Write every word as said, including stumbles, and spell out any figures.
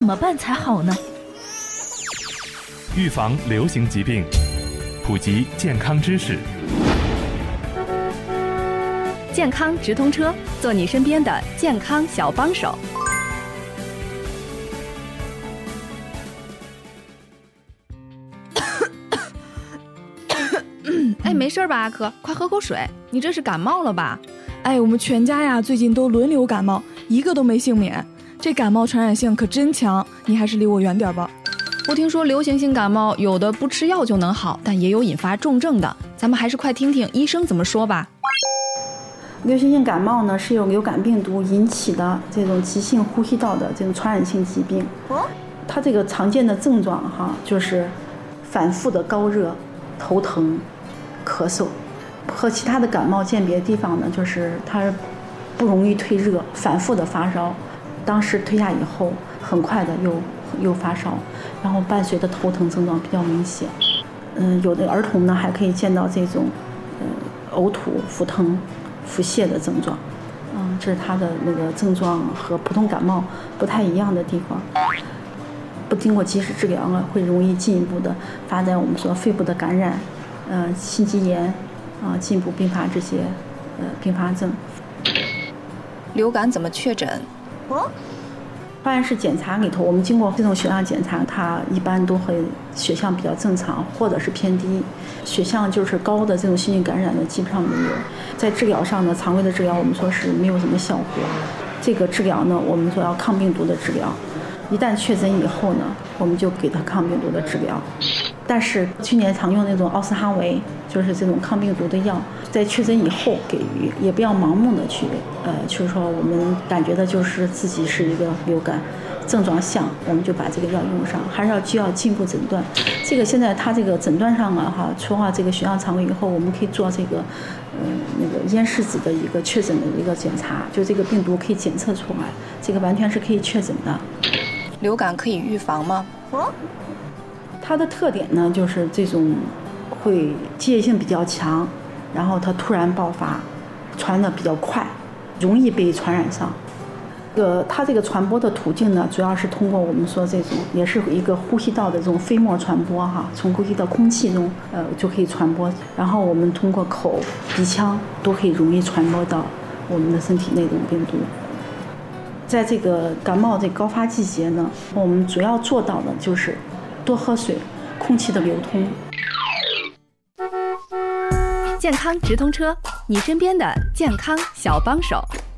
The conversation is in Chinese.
么办才好呢？ 预防流行疾病，普及健康知识。 健康直通车，做你身边的健康小帮手。哎，没事吧，阿珂？快喝口水，你这是感冒了吧？ 哎，我们全家呀，最近都轮流感冒，一个都没幸免。这感冒传染性可真强，你还是离我远点吧。 我听说流行性感冒有的不吃药就能好，但也有引发重症的，咱们还是快听听医生怎么说吧。 流行性感冒呢，是由流感病毒引起的这种急性呼吸道的这种传染性疾病。它这个常见的症状哈，就是反复的高热、头疼、咳嗽。和其他的感冒鉴别的地方呢，就是它不容易退热，反复的发烧，当时退下以后，很快的又又发烧，然后伴随的头疼症状比较明显。嗯，有的儿童呢还可以见到这种呃呕吐、腹疼、腹泻的症状。嗯，这是它的那个症状和普通感冒不太一样的地方。不经过及时治疗呢，会容易进一步的发展我们说肺部的感染，呃，心肌炎。啊，进一步并发这些呃并发症。 流感怎么确诊？ 化验室检查里头，我们经过这种血样检查，它一般都会血象比较正常，或者是偏低。血象就是高的这种细菌感染的基本上没有。在治疗上呢，常规的治疗我们说是没有什么效果。这个治疗呢，我们说要抗病毒的治疗。一旦确诊以后呢，我们就给他抗病毒的治疗。但是去年常用那种奥司哈韦，就是这种抗病毒的药，在确诊以后给予，也不要盲目的去，呃，就是说我们感觉的就是自己是一个流感，症状像，我们就把这个药用上，还是要需要进一步诊断。这个现在它这个诊断上啊，哈，除了这个血样常规以后，我们可以做这个，呃，那个咽拭子的一个确诊的一个检查，就这个病毒可以检测出来，这个完全是可以确诊的。 流感可以预防吗？ 它的特点呢，就是这种会机械性比较强，然后它突然爆发，传得比较快，容易被传染上。这个它这个传播的途径呢，主要是通过我们说这种，也是一个呼吸道的这种飞沫传播哈，从呼吸道空气中呃就可以传播，然后我们通过口、鼻腔都可以容易传播到我们的身体内的病毒。在这个感冒这高发季节呢，我们主要做到的就是多喝水，空气的流通。 健康直通车，你身边的健康小帮手。